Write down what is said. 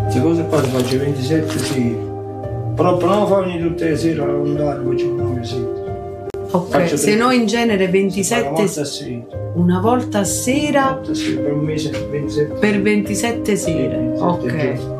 Queste cose qua le faccio 27 sì. Però non fanno tutte le sere alla lontana, faccio 9 sì. Ok, se no in genere 27 sì. una volta a sera Per un mese 27. per 27 sere. Sì, 27 ok. giorni.